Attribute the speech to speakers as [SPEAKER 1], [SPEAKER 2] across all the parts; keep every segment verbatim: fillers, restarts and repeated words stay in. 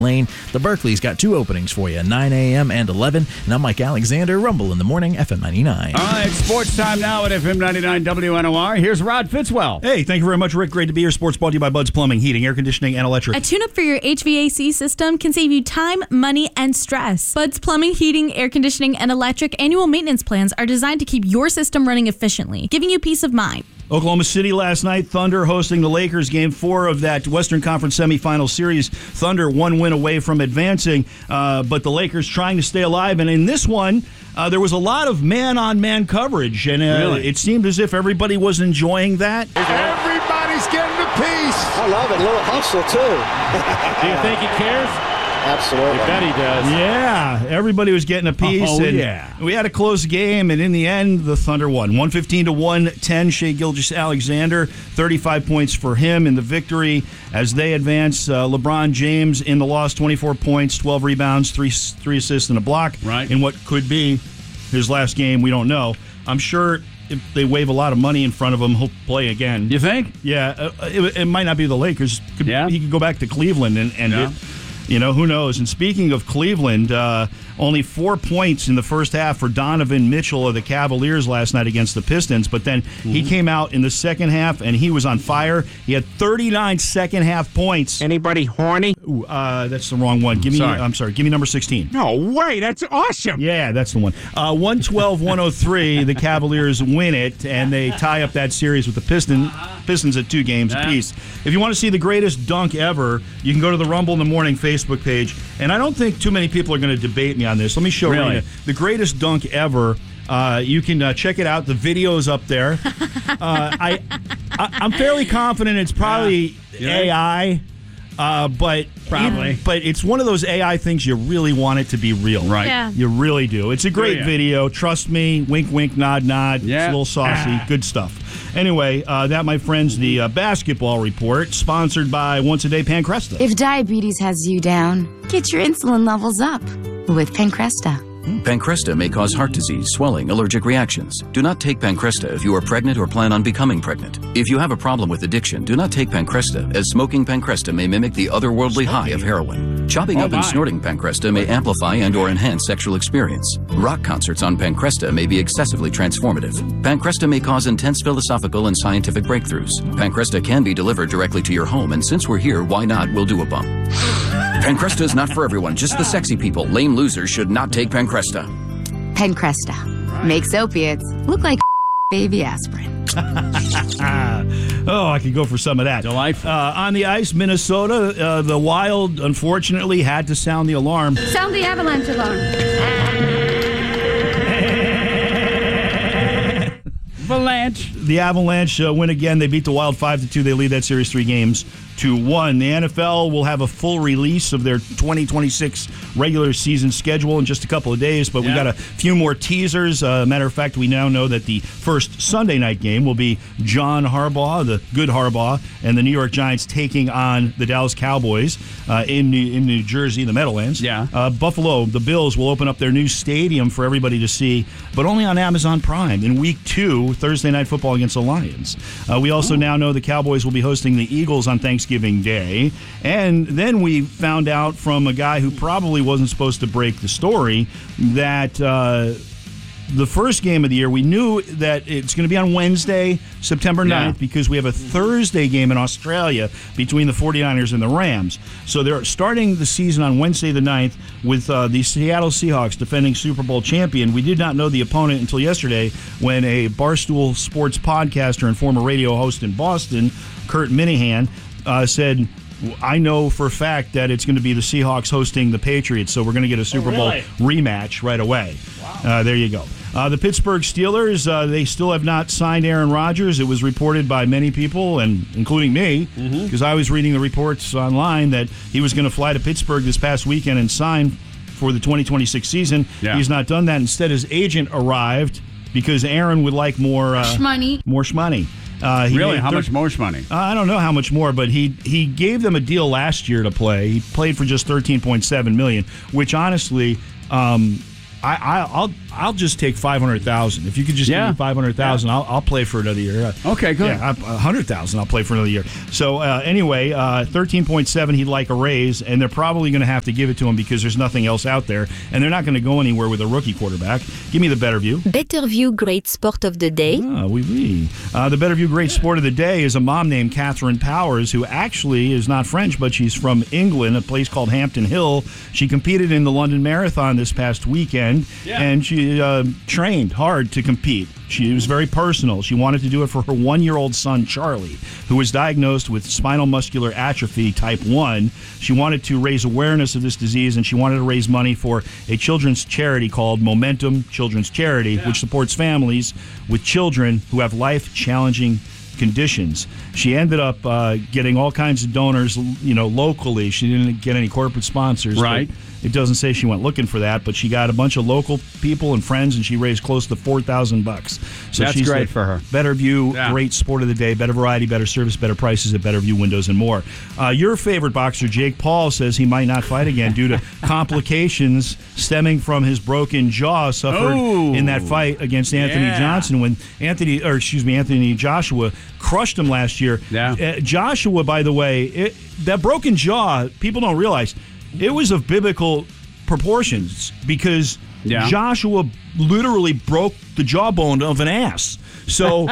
[SPEAKER 1] Lane. The Berkeley's got two openings for you, nine a.m. and eleven. And I'm Mike Alexander, Rumble in the Morning, F M ninety-nine.
[SPEAKER 2] All right, sports time now at F M ninety-nine W N O R. Here's Rod Fitzwell.
[SPEAKER 3] Hey, thank you very much, Rick. Great to be here. Sports brought to you by Bud's Plumbing, Heating, Air Conditioning, and Electric.
[SPEAKER 4] A tune-up for your H V A C system can save you time, money, and stress. Bud's Plumbing, Heating, Air Conditioning, and Electric annual maintenance plans are designed to keep your system running efficiently, giving you peace of mind.
[SPEAKER 3] Oklahoma City last night, Thunder hosting the Lakers, game four of that Western Conference semifinal series. Thunder one win away from advancing, uh, but the Lakers trying to stay alive. And in this one, uh, there was a lot of man-on-man coverage, and uh,
[SPEAKER 2] really?
[SPEAKER 3] it seemed as if everybody was enjoying that.
[SPEAKER 5] Everybody's getting a piece.
[SPEAKER 6] I love it. A little hustle, too.
[SPEAKER 2] Do you think he cares?
[SPEAKER 6] Absolutely.
[SPEAKER 2] I bet he does.
[SPEAKER 3] Yeah, everybody was getting a piece.
[SPEAKER 2] Oh,
[SPEAKER 3] and
[SPEAKER 2] yeah.
[SPEAKER 3] We had a close game, and in the end, the Thunder won. one fifteen to one ten, Shai Gilgeous-Alexander, thirty-five points for him in the victory. As they advance, uh, LeBron James in the loss, twenty-four points, twelve rebounds, three three assists, and a block.
[SPEAKER 2] Right.
[SPEAKER 3] In what could be his last game, we don't know. I'm sure if they wave a lot of money in front of him, he'll play again.
[SPEAKER 2] You think?
[SPEAKER 3] Yeah, uh, it, it might not be the Lakers. Could,
[SPEAKER 2] Yeah.
[SPEAKER 3] He could go back to Cleveland and, and
[SPEAKER 2] Yeah.
[SPEAKER 3] it, you know, who knows? And speaking of Cleveland, uh, only four points in the first half for Donovan Mitchell of the Cavaliers last night against the Pistons. But then mm-hmm. he came out in the second half, and he was on fire. He had thirty-nine second-half points.
[SPEAKER 7] Anybody horny?
[SPEAKER 3] Ooh, uh, that's the wrong one. Give me,
[SPEAKER 2] Sorry.
[SPEAKER 3] I'm sorry. Give me number sixteen.
[SPEAKER 7] No way. That's awesome.
[SPEAKER 3] Yeah, that's the one. Uh, one twelve one oh three, the Cavaliers win it, and they tie up that series with the Pistons. Pistons at two games
[SPEAKER 2] Yeah.
[SPEAKER 3] apiece. If you want to see the greatest dunk ever, you can go to the Rumble in the Morning Facebook page. And I don't think too many people are going to debate me on this. Let me show
[SPEAKER 2] Really?
[SPEAKER 3] you the greatest dunk ever. Uh, you can uh, check it out. The video's up there. uh, I, I, I'm fairly confident it's probably
[SPEAKER 2] Yeah.
[SPEAKER 3] A I. Uh, but
[SPEAKER 2] Probably.
[SPEAKER 3] it- but it's one of those A I things you really want it to be real.
[SPEAKER 2] Right.
[SPEAKER 4] Yeah.
[SPEAKER 3] You really do. It's a great
[SPEAKER 2] Yeah.
[SPEAKER 3] video. Trust me. Wink, wink, nod, nod.
[SPEAKER 2] Yeah.
[SPEAKER 3] It's a little saucy. Good stuff. Anyway, uh, that, my friends, the uh, basketball report, sponsored by Once a Day Pancresta.
[SPEAKER 8] If diabetes has you down, get your insulin levels up with Pancresta.
[SPEAKER 9] Pancresta may cause heart disease, swelling, allergic reactions. Do not take Pancresta if you are pregnant or plan on becoming pregnant. If you have a problem with addiction, do not take Pancresta, as smoking Pancresta may mimic the otherworldly high of heroin. Chopping
[SPEAKER 2] Oh,
[SPEAKER 9] up and
[SPEAKER 2] my.
[SPEAKER 9] snorting Pancresta may amplify and or enhance sexual experience. Rock concerts on Pancresta may be excessively transformative. Pancresta may cause intense philosophical and scientific breakthroughs. Pancresta can be delivered directly to your home, and since we're here, why not? We'll do a bump. Pancresta is not for everyone, just the sexy people. Lame losers should not take Pancresta.
[SPEAKER 8] Pancresta makes opiates look like baby aspirin.
[SPEAKER 3] Oh, I could go for some of that.
[SPEAKER 2] Delightful.
[SPEAKER 3] Uh, on the ice, Minnesota, uh, the Wild, unfortunately, had to sound the alarm.
[SPEAKER 10] Sound the avalanche alarm.
[SPEAKER 2] Avalanche.
[SPEAKER 3] The Avalanche uh, win again. They beat the Wild five to two. They lead that series three games to one. The N F L will have a full release of their twenty twenty-six regular season schedule in just a couple of days, but
[SPEAKER 2] Yeah.
[SPEAKER 3] we got a few more teasers. Uh, matter of fact, we now know that the first Sunday night game will be John Harbaugh, the good Harbaugh, and the New York Giants taking on the Dallas Cowboys uh, in New, in New Jersey, the Meadowlands.
[SPEAKER 2] Yeah.
[SPEAKER 3] Uh, Buffalo, the Bills, will open up their new stadium for everybody to see, but only on Amazon Prime in week two, Thursday Night Football against the Lions. Uh, we also now know the Cowboys will be hosting the Eagles on Thanksgiving Day. And then we found out from a guy who probably wasn't supposed to break the story that uh, the first game of the year, we knew that it's going to be on Wednesday, September ninth,
[SPEAKER 2] Yeah.
[SPEAKER 3] because we have a Thursday game in Australia between the 49ers and the Rams. So they're starting the season on Wednesday the ninth with uh, the Seattle Seahawks defending Super Bowl champion. We did not know the opponent until yesterday when a Barstool Sports podcaster and former radio host in Boston, Kurt Minahan, uh, said, I know for a fact that it's going to be the Seahawks hosting the Patriots, so we're going to get a Super
[SPEAKER 2] really?
[SPEAKER 3] Bowl rematch right away. Uh, there you go. Uh, the Pittsburgh Steelers, uh, they still have not signed Aaron Rodgers. It was reported by many people, and including me, because I was reading the reports online that he was going to fly to Pittsburgh this past weekend and sign for the twenty twenty-six season.
[SPEAKER 2] Yeah.
[SPEAKER 3] He's not done that. Instead, his agent arrived because Aaron would like more uh,
[SPEAKER 10] Shmoney.
[SPEAKER 3] more shmoney. Uh, he
[SPEAKER 2] Really?
[SPEAKER 3] made
[SPEAKER 2] How
[SPEAKER 3] thir-
[SPEAKER 2] much more money?
[SPEAKER 3] uh, I don't know how much more, but he he gave them a deal last year to play. He played for just thirteen point seven million dollars, which honestly, um, I, I I'll I'll just take five hundred thousand. If you could just
[SPEAKER 2] Yeah.
[SPEAKER 3] give me five hundred thousand,
[SPEAKER 2] Yeah.
[SPEAKER 3] I'll, I'll play for another year.
[SPEAKER 2] Okay, good.
[SPEAKER 3] Yeah, one hundred thousand, I'll play for another year. So uh, anyway, uh, thirteen point seven, he'd like a raise, and they're probably going to have to give it to him because there's nothing else out there, and they're not going to go anywhere with a rookie quarterback. Give me the Better View.
[SPEAKER 11] Better View Great Sport of the Day.
[SPEAKER 3] Ah, oui, oui. Uh, the Better View Great Sport of the Day is a mom named Catherine Powers, who actually is not French, but she's from England, a place called Hampton Hill. She competed in the London Marathon this past weekend,
[SPEAKER 2] Yeah.
[SPEAKER 3] and she uh, trained hard to compete. She was very personal. She wanted to do it for her one-year-old son, Charlie, who was diagnosed with spinal muscular atrophy type one. She wanted to raise awareness of this disease, and she wanted to raise money for a children's charity called Momentum Children's Charity,
[SPEAKER 2] Yeah.
[SPEAKER 3] which supports families with children who have life-challenging conditions. She ended up uh, getting all kinds of donors, you know, locally. She didn't get any corporate sponsors.
[SPEAKER 2] Right.
[SPEAKER 3] It doesn't say she went looking for that, but she got a bunch of local people and friends, and she raised close to four thousand bucks. So
[SPEAKER 2] That's
[SPEAKER 3] she's
[SPEAKER 2] great
[SPEAKER 3] the
[SPEAKER 2] for her.
[SPEAKER 3] Better View,
[SPEAKER 2] Yeah.
[SPEAKER 3] Great Sport of the Day, better variety, better service, better prices at Better View Windows and more. Uh, your favorite boxer, Jake Paul, says he might not fight again due to complications stemming from his broken jaw suffered
[SPEAKER 2] Oh.
[SPEAKER 3] in that fight against Anthony
[SPEAKER 2] Yeah.
[SPEAKER 3] Johnson when Anthony, or excuse me, Anthony Joshua crushed him last year.
[SPEAKER 2] Yeah.
[SPEAKER 3] Uh, Joshua, by the way, it, that broken jaw, people don't realize, it was of biblical proportions because
[SPEAKER 2] Yeah.
[SPEAKER 3] Joshua literally broke the jawbone of an ass. So,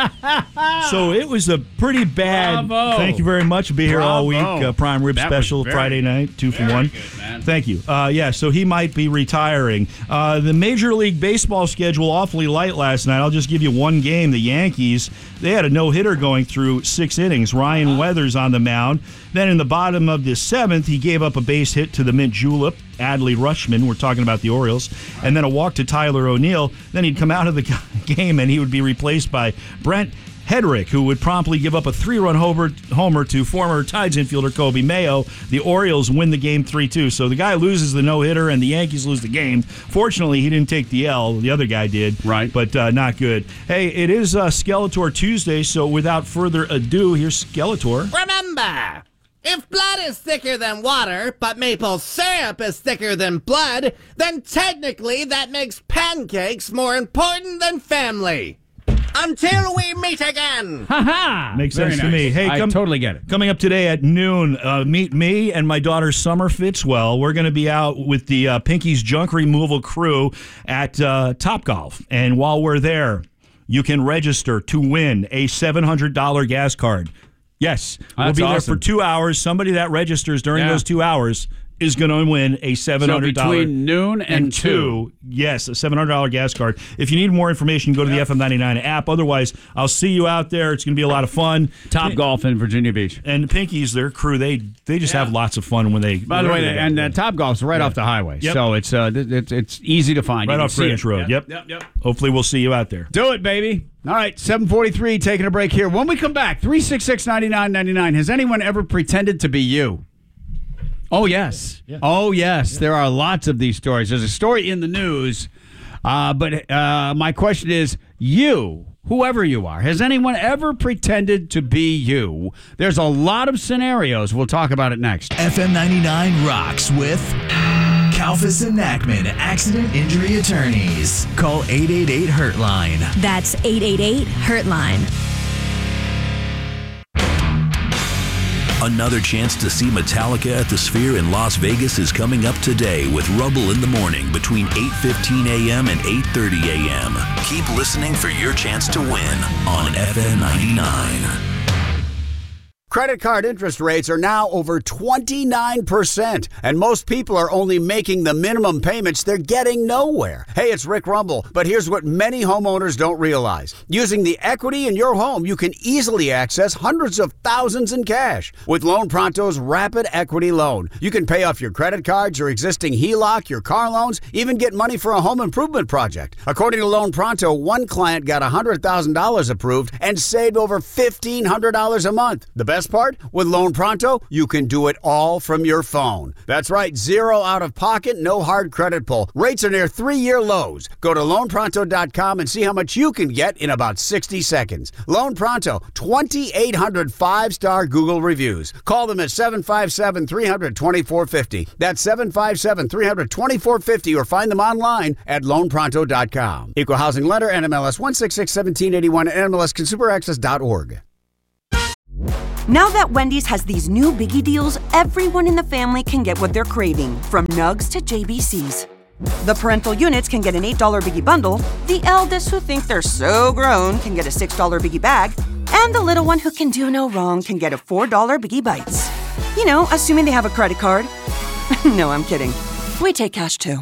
[SPEAKER 3] so it was a pretty bad.
[SPEAKER 2] Bravo.
[SPEAKER 3] Thank you very much. Be here all week.
[SPEAKER 2] Bravo.
[SPEAKER 3] Uh, prime rib
[SPEAKER 2] That was
[SPEAKER 3] special
[SPEAKER 2] very-
[SPEAKER 3] Friday night, two for
[SPEAKER 2] very
[SPEAKER 3] one.
[SPEAKER 2] good, man.
[SPEAKER 3] Thank you. Uh, yeah, so he might be retiring. Uh, the Major League Baseball schedule awfully light last night. I'll just give you one game. The Yankees, they had a no hitter going through six innings. Ryan Weathers on the mound. Then in the bottom of the seventh, he gave up a base hit to the mint julep, Adley Rutschman. We're talking about the Orioles, and then a walk to Tyler O'Neill. Then he'd come out of the game and he would be replaced by Brent Hedrick, who would promptly give up a three-run homer, homer to former Tides infielder Kobe Mayo. The Orioles win the game three two. So the guy loses the no-hitter, and the Yankees lose the game. Fortunately, he didn't take the L. The other guy did.
[SPEAKER 2] Right.
[SPEAKER 3] But uh, not good. Hey, it is uh, Skeletor Tuesday, so without further ado, here's Skeletor.
[SPEAKER 12] Remember, if blood is thicker than water, but maple syrup is thicker than blood, then technically that makes pancakes more important than family. Until we meet again.
[SPEAKER 2] Ha-ha!
[SPEAKER 3] Makes
[SPEAKER 2] Very
[SPEAKER 3] sense to
[SPEAKER 2] nice.
[SPEAKER 3] me. Hey,
[SPEAKER 2] I
[SPEAKER 3] come,
[SPEAKER 2] totally get it.
[SPEAKER 3] Coming up today at noon, uh, meet me and my daughter Summer Fitzwell. We're going to be out with the uh, Pinky's Junk Removal crew at uh, Topgolf. And while we're there, you can register to win a seven hundred dollars gas card. Yes, we'll
[SPEAKER 2] That's
[SPEAKER 3] be there
[SPEAKER 2] awesome.
[SPEAKER 3] for two hours. Somebody that registers during
[SPEAKER 2] Yeah.
[SPEAKER 3] those two hours is going to win a seven hundred dollars.
[SPEAKER 2] So between noon and two.
[SPEAKER 3] Yes, a seven hundred dollars gas card. If you need more information, go to the F M ninety-nine app. Otherwise, I'll see you out there. It's going to be a lot of fun.
[SPEAKER 2] Top Golf in Virginia Beach.
[SPEAKER 3] And the Pinkies, their crew, they they just
[SPEAKER 2] Yeah.
[SPEAKER 3] have lots of fun when they.
[SPEAKER 2] By the way,
[SPEAKER 3] wherever they
[SPEAKER 2] and
[SPEAKER 3] go.
[SPEAKER 2] uh, Top Golf's right
[SPEAKER 3] Yeah.
[SPEAKER 2] off the highway,
[SPEAKER 3] Yep.
[SPEAKER 2] so it's uh, th- it's it's easy to find.
[SPEAKER 3] right
[SPEAKER 2] You can
[SPEAKER 3] off
[SPEAKER 2] see
[SPEAKER 3] Greenwich
[SPEAKER 2] it.
[SPEAKER 3] Road. Yep.
[SPEAKER 2] Yep. Yep.
[SPEAKER 3] Hopefully, we'll see you out there.
[SPEAKER 2] Do it, baby. All right, seven forty-three, taking a break here. When we come back, three six six, nine nine nine nine. Has anyone ever pretended to be you? Oh, yes.
[SPEAKER 3] Yeah.
[SPEAKER 2] Oh, yes. There are lots of these stories. There's a story in the news, uh, but uh, my question is, you, whoever you are, has anyone ever pretended to be you? There's a lot of scenarios. We'll talk about it next.
[SPEAKER 1] F M ninety-nine rocks with Kalfas and Nachman Accident Injury Attorneys. Call eight eight eight Hurtline.
[SPEAKER 4] That's eight eight eight Hurtline.
[SPEAKER 13] Another chance to see Metallica at the Sphere in Las Vegas is coming up today with Rubble in the Morning between eight fifteen a.m. and eight thirty a.m. Keep listening for your chance to win on F M ninety-nine.
[SPEAKER 14] Credit card interest rates are now over twenty-nine percent, and most people are only making the minimum payments. They're getting nowhere. Hey, it's Rick Rumble, but here's what many homeowners don't realize. Using the equity in your home, you can easily access hundreds of thousands in cash. With Loan Pronto's Rapid Equity Loan, you can pay off your credit cards, your existing H E L O C, your car loans, even get money for a home improvement project. According to Loan Pronto, one client got one hundred thousand dollars approved and saved over fifteen hundred dollars a month. The best best part? With Loan Pronto, you can do it all from your phone. That's right, zero out of pocket, no hard credit pull. Rates are near three-year lows. Go to loan pronto dot com and see how much you can get in about sixty seconds. Loan Pronto, twenty-eight hundred five-star Google reviews. Call them at seven five seven, three hundred, twenty-four fifty. That's seven five seven, three hundred, twenty-four fifty or find them online at loan pronto dot com. Equal housing lender, N M L S one six six one seven eight one, N M L S consumer access dot org.
[SPEAKER 15] Now that Wendy's has these new biggie deals, everyone in the family can get what they're craving, from nugs to J B Cs. The parental units can get an eight dollar biggie bundle, the eldest who think they're so grown can get a six dollar biggie bag, and the little one who can do no wrong can get a four dollar biggie bites. You know, assuming they have a credit card. No, I'm kidding. We take cash too.